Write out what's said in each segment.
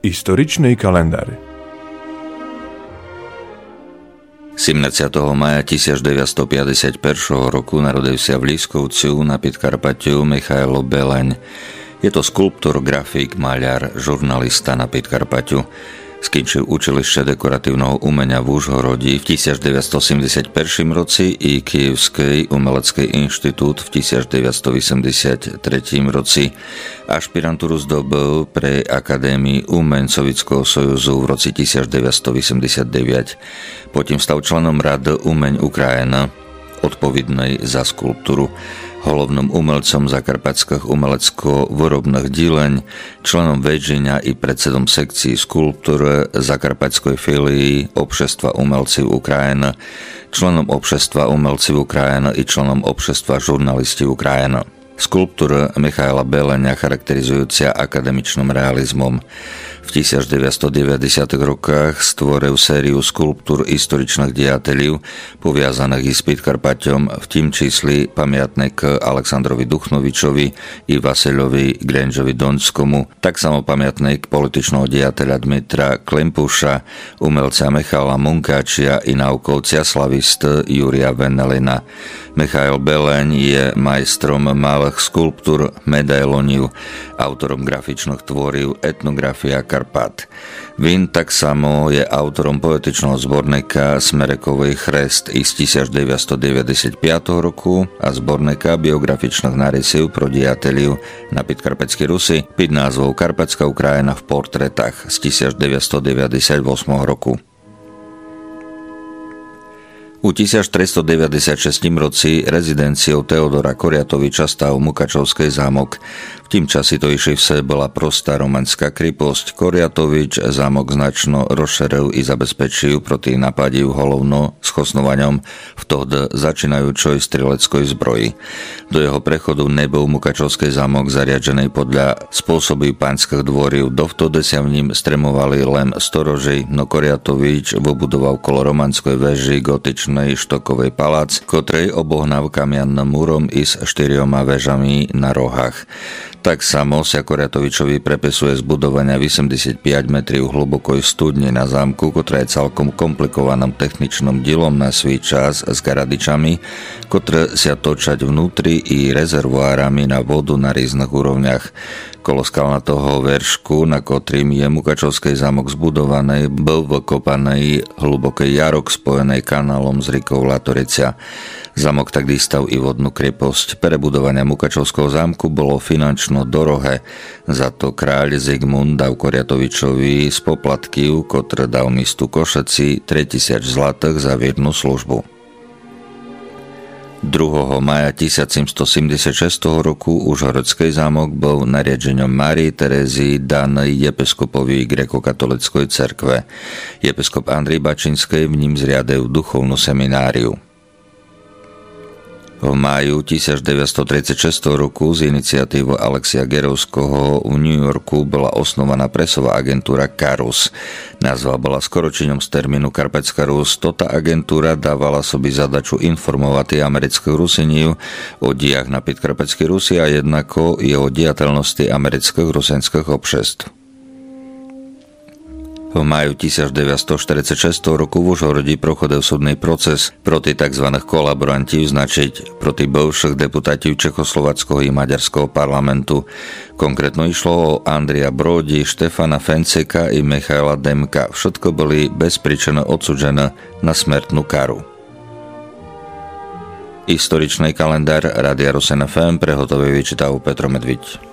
Историчный календарь. 17. maja 1951 roku narodivся v Lískovciu na Podkarpatiu Michailo Beleň. Je to skulptor, grafik, maľar, žurnalista na Podkarpatiu. Skončil učilište dekoratívneho umenia v Užhorodí v 1981 roci i Kyjevský umelecký inštitút v 1983 roci. Ašpirantúru zdobil pre Akadémii umeň Sovětského sojuzu v roci 1989. Potom stal členom Rady umeň Ukrajina, odpovědnej za skulpturu, hlavnom umelcom zakarpatských umelecko-výrobných díleň, členom vedenia i predsedom sekcií skulptúry zakarpatskej filii Obšestva umelcів Ukrajina, členom Obšestva umelcів Ukrajina i členom Obšestva žurnalisti Ukrajina. Skulptúra Michaila Beleňa charakterizujúca akademičným realizmom. V 1990 rokoch stvoril sériu skulptúr historičných diateľov poviazaných s Podkarpaťom, v tým čísli pamiatnik Aleksandrovi Duchnovičovi i Vasilovi Grenžovi Donskomu, tak samo pamiatnik političného diateľa Dmitra Klimpuša, umelca Michala Munkáčia i naukovca slavista Júria Venelina. Michail Beleň je majstrom malých skulptúr, medailoniv, autorom grafičných tvorív Etnografia Karpat. Vin tak samo je autorom poetičného zborníka Smerekový chrest z 1995 roku a zborníka biografičných narysov pro diateľov na Podkarpatskej Rusi pod názvou Karpatská Ukrajina v portrétach z 1998 roku. U 1396 roci rezidenciou Teodora Koriatoviča stal Mukačovský zámok. V tým časi to išivse bola prostá romanská kryposť. Koriatovič zámok značno rozšeril i zabezpečil proti napadiu holovno s chosnovaním v tohd začínajúčoj streleckoj zbroji. Do jeho prechodu nebol Mukačovský zámok zariadený podľa spôsoby pánskych dvoriv. Dovtedy sa v ním stremovali len storoži, no Koriatovič vobudoval kolo romanskej veži gotičnej štokovej palác, kotrej obohnav kamianným múrom i s 4 vežami na rohách. Tak samo sa Koriatovičovi prepisuje zbudovania 85 metrov hlbokoj studne na zámku, ktorá je celkom komplikovaným techničným dielom na svoj čas s garadičami, ktoré sa točať vnútri i rezervoárami na vodu na rôznych úrovniach. Kolo skalnatého veršku, na ktorým je Mukačovský zámok zbudovaný, bol vykopaný hlboký jarok spojený kanálom s riekou Latorica. Zámok tak distal i vodnú kreposť. Prebudovania Mukačovského zámku bolo finančno dorohé, za to kráľ Zigmund dal Koriatovičovi z poplatkiv, ktoré dal mistu Košeci 3000 zlatých za viernu službu. 2. maja 1776 roku Užhorodský zámok bol nariadením Márii Terezy daný episkopovi grékokatolíckej cerkve. Episkop Andrej Bačinský v ním zriadil duchovnú semináriu. V máju 1936 roku z iniciatívou Alexia Gerovského v New Yorku bola osnovaná presová agentúra Karus. Nazva bola skoročením z termínu Karpatská Rus. Tota agentúra dávala sobi zadaču informovať amerických Rusiniv o diach na Podkarpatskej Rusi a jednako i o diateľnosti amerických rusenských obšestv. V máju 1946 roku v Užhorodí prochodil súdny proces proti tzv. Kolaborantov, značiť proti bivších deputátiv Čechoslovackého i Maďarského parlamentu. Konkrétno išlo o Andreja Brody, Štefana Fenceka i Michaila Demka. Všetko boli bezpríčinne odsúdené na smrtnú karu. Historičný kalendár Rádia Rosen FM prehotový vyčítal Petro Medviť.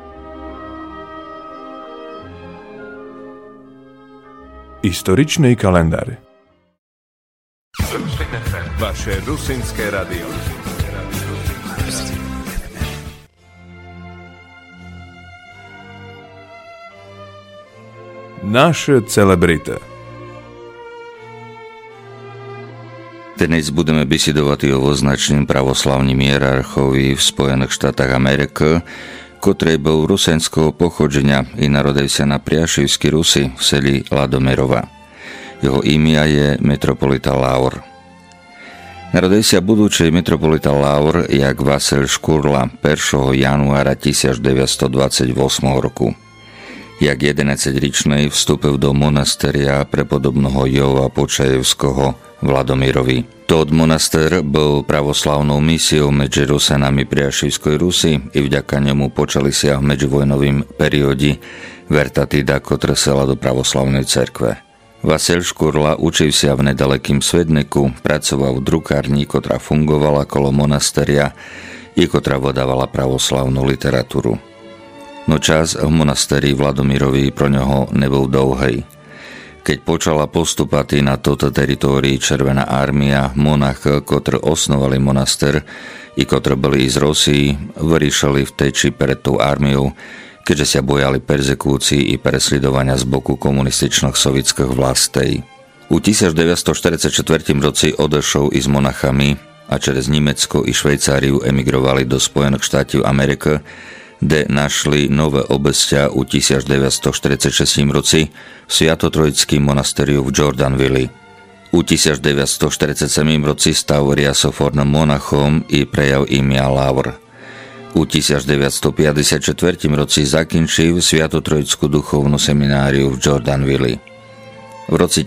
Историчный календарь. Ваше русинské радио. Naše celebrity. Dnes budeme besedovať o označným pravoslavným hierarchovi v Spojených štátach Ameriky, ktorý bol rusenského pochodzenia i narodil sa na Priašivskej Rusi v seli Ladomerova. Jeho imia je metropolita Laur. Narodil sa budúci metropolita Laur jak Vasil Škurla 1. januára 1928 roku. jak 11-ročný vstúpil do monasteria prepodobného Jova Počajevského v Ladomírovi. Tот monaster bol pravoslavnou misiou medzi Rusenami Priašivskoj Rusy i vďaka nemu počali sa v medzivojnovým periódi vertati da kotresela do pravoslavnej cerkve. Vasil Škurla učil sa v nedalekým Svedneku, pracoval v drukárni, ktorá fungovala kolo monasteria i ktorá vodávala pravoslavnú literatúru. No čas v monasteri v Ladomírovi pro ňoho nebol dlhý. Keď počala postupati na toto teritórii Červená armia, monach, ktorí osnovali monaster i ktorí boli z Rosii, vyrišali v teči pred tou armiou, keďže sa bojali perzekúcií i presledovania z boku komunističných sovietských vlastej. U 1944 roci odešol i s monachami a через Nemecko i Švajcáriu emigrovali do Spojených štátov Ameriky, kde našli nové obestia u 1946 roci v Sviatotrojickým monastériu v Jordanville. U 1947 roci stal riasoforným monachom i prejav imia Lavr. U 1954 roci zakončil Sviatotrojickú duchovnú semináriu v Jordanville. V roci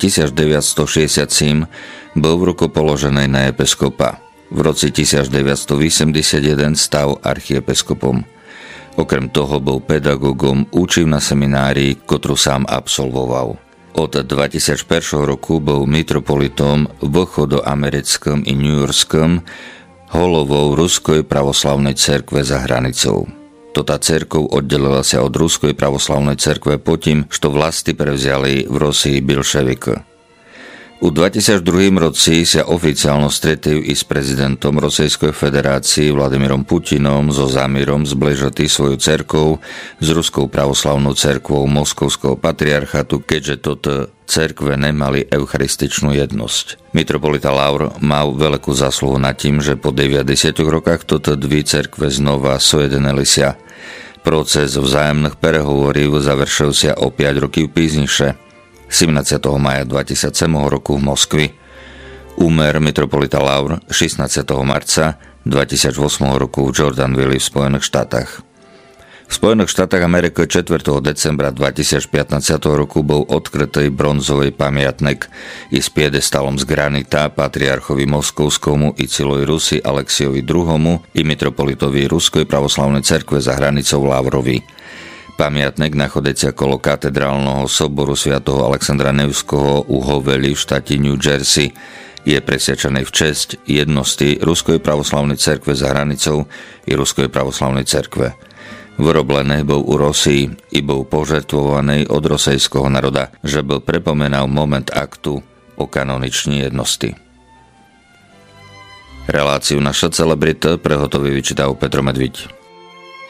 1967 bol rukopoložený na episkopa. V roci 1981 stal archiepiskopom. Okrem toho bol pedagogom, učil na seminárii, ktorú sám absolvoval. Od 2001 roku bol mitropolitom východoamerickým i newyorskom, holovou Ruskej pravoslavnej cerkve za hranicou. Tota cerkov oddelila sa od Ruskej pravoslavnej cerkve po tým, što vlasti prevzali v Rosii Bilševik. U 2002 roci sa oficiálno stretli i s prezidentom Rosejskej federácie Vladimírom Putinom so zámierom zbližati svoju cerkov s Ruskou pravoslavnou cerkvou Moskovského patriarchatu, keďže toto cerkve nemali eucharističnú jednosť. Mitropolita Lavr mal veľkú zásluhu nad tým, že po 90 rokách toto dve cerkve znova sojedinili sa. Proces vzájomných prehovorov završil sa o 5 rokov píznejšie, 17. maja 2007 roku v Moskvi. Úmer mitropolita Lavr 16. marca 2008 roku v Jordanville v Spojených štátach. V Spojených štátach Ameriky 4. decembra 2015 roku bol odkrytý bronzový pamiatnik i s piedestalom z granita patriarchovi Moskovskomu i celej Rusi Alexiovi II. I mitropolitovi Ruskej pravoslavnej cerkve za hranicou Lavrovi. Pamiatnik nachádzací okolo katedrálneho soboru svätého Alexandra Nevského u Hoveli v štáte New Jersey je presvedčený v česť jednosti Ruskej pravoslavnej cerkve za hranicou i Ruskej pravoslavnej cerkve. Vyroblený bol u Rosii i bol požertvovaný od rosejského národa, že bol prepomenal moment aktu o kanoničnej jednosti. Reláciu Naša celebrita prehotový vyčítal Petro Medviť.